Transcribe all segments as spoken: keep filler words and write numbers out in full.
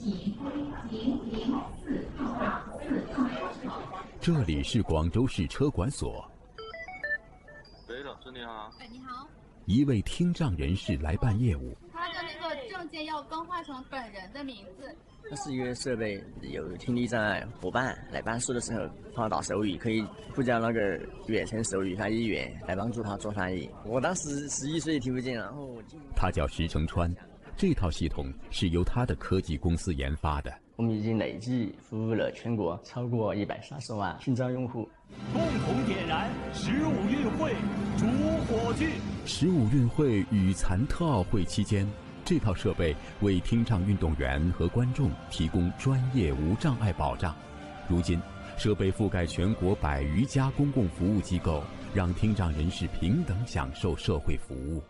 这里是广州市车管所。 喂，老师你好。 哎，你好。 一位听障人士来办业务。 他的那个证件要更换成本人的名字。 它是一个设备，有听力障碍伙伴来办事的时候帮他打手语，可以呼叫那个远程手语翻译员来帮助他做翻译。我当时十一岁听不见，然后我就他叫石成川，这套系统是由他的科技公司研发的。 我们已经累计服务了全国超过一百三十万听障用户。 共同点燃十五运会主火炬。 十五运会与残特奥会期间，这套设备为听障运动员和观众提供专业无障碍保障。如今，设备覆盖全国百余家公共服务机构，让听障人士平等享受社会服务。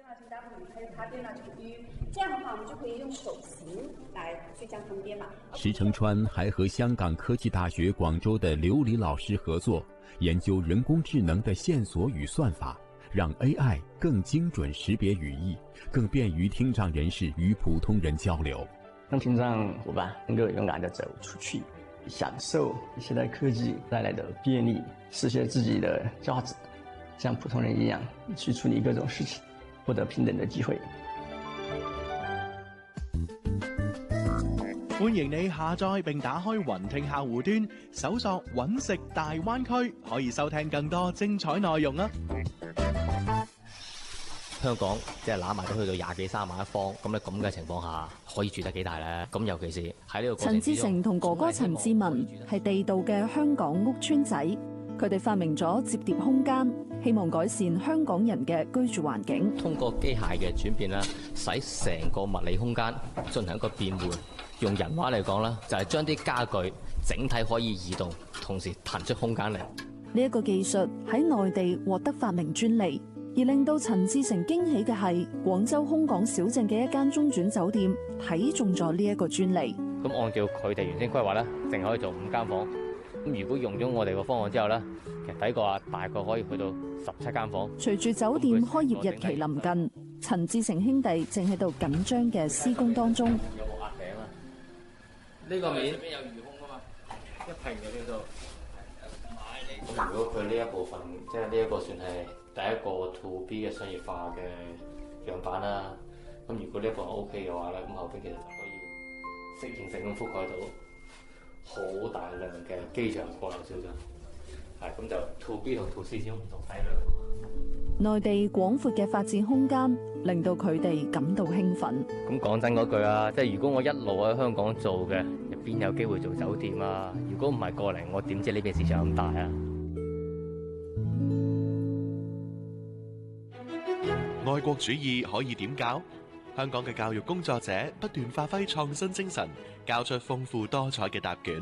这样的话，我们就可以用手型来去将它们编码。 石成川还和香港科技大学广州的刘黎老师合作，研究人工智能的线索与算法，让 A I 更精准识别语义，更便于听障人士与普通人交流， 让听障伙伴能够勇敢地走出去，享受现代科技带来的便利，实现自己的价值，像普通人一样去处理各种事情，获得平等的机会。 歡迎你下載並打開雲聽客戶端，搜索揾食大灣區，可以收聽更多精彩內容啊！ 香港即係攬埋都去到廿幾三萬一方，咁咧咁嘅情況下，可以住得幾大咧？咁尤其是喺呢個過程之中， 陳志成同哥哥陳志文係地道嘅香港屋邨仔，佢哋發明咗摺疊空間，希望改善香港人嘅居住環境。 通過機械嘅轉變啦，使成個物理空間進行一個變換。用人話嚟講啦，就係將啲家具整體可以移動，同時騰出空間嚟。 呢一個技術喺內地獲得發明專利，而令到陳志成驚喜嘅係，廣州空港小鎮嘅一間中轉酒店睇中咗呢一個專利。 咁按照佢哋原先規劃咧，淨可以做五間房。咁如果用咗我哋個方案之後咧，其實抵過啊，大概可以去到十七間房。 隨住酒店開業日期臨近，陳志成兄弟正喺度緊張嘅施工當中。 有冇壓頂啊？呢個面邊有魚空啊嘛，一平嘅呢度。咁如果佢呢一部分，即係呢一個算係第一個 to B 嘅商業化嘅樣板啦。咁如果呢一部分 OK 嘅話咧，咁後邊其實就可以適應性咁覆蓋到好大量嘅機場過流小鎮。係咁就 to B 同 to C 先唔同體量。 內地廣闊嘅發展空間令到佢哋感到興奮。 咁講真嗰句啊，即係如果我一路喺香港做嘅，邊有機會做酒店啊？如果唔係過嚟，我點知呢邊市場咁大啊？ 愛國主義可以點教？香港嘅教育工作者不斷發揮創新精神，交出豐富多彩嘅答卷。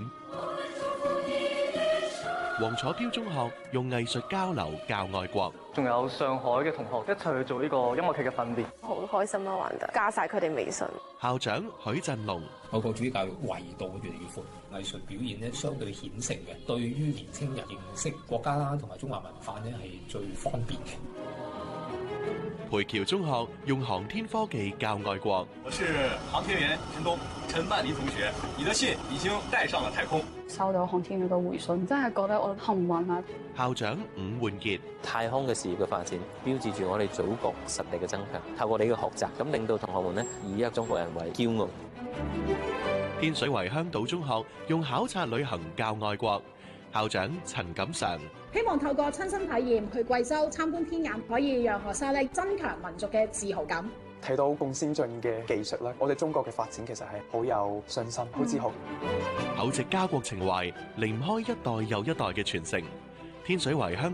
黃楚標中學用藝術交流教愛國， 仲有上海嘅同學一齊去做呢個音樂劇嘅訓練， 好開心啊！玩得加晒佢哋微信。 校長許振龍， 愛國主義教育維度越嚟越闊，藝術表現咧相對顯性嘅，對於年輕人認識國家啦同埋中華文化咧係最方便嘅。 培僑中學用航天科技教愛國。 我是航天員陳東，陳萬里同學，你的信已經帶上了太空。 收到航天員嘅回信，真係覺得我幸運啊！ 校長伍煥傑， 太空嘅事業嘅發展，標誌住我哋祖國實力嘅增強。透過你嘅學習，咁令到同學們呢以一個中國人為驕傲。 天水圍香島中學用考察旅行教愛國。校長陳錦常， 希望透過親身體驗去貴州參觀天眼，可以讓學生咧增強民族嘅自豪感。 睇到咁先進嘅技術咧，我哋中國嘅發展其實係好有信心、好自豪。 厚植家國情懷，離唔開一代又一代嘅傳承。天水圍香